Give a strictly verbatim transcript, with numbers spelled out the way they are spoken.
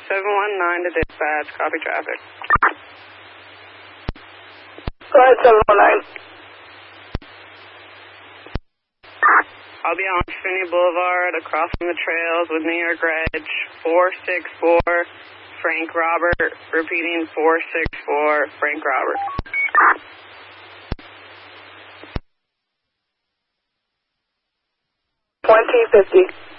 seven one nine to dispatch. Copy traffic. Go ahead, seven one nine. I'll be on Trinity Boulevard across from the trails with New York Reg. four six four, Frank Robert. Repeating, four six four, Frank Robert. twenty fifty.